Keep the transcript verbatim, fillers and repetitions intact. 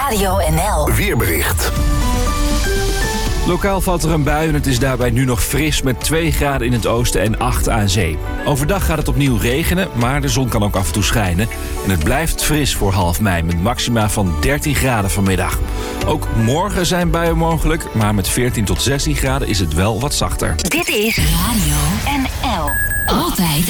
Radio N L. Weerbericht. Lokaal valt er een bui en het is daarbij nu nog fris met twee graden in het oosten en acht aan zee. Overdag gaat het opnieuw regenen, maar de zon kan ook af en toe schijnen. En het blijft fris voor half mei met maxima van dertien graden vanmiddag. Ook morgen zijn buien mogelijk, maar met veertien tot zestien graden is het wel wat zachter. Dit is Radio N L. Altijd